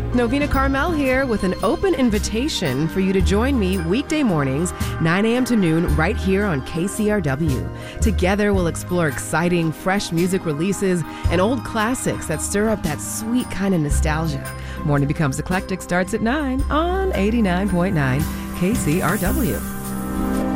Novena Carmel here with an open invitation for you to join me weekday mornings, 9 a.m. to noon, right here on KCRW. Together, we'll explore exciting, fresh music releases and old classics that stir up that sweet kind of nostalgia. Morning Becomes Eclectic starts at 9 on 89.9 KCRW.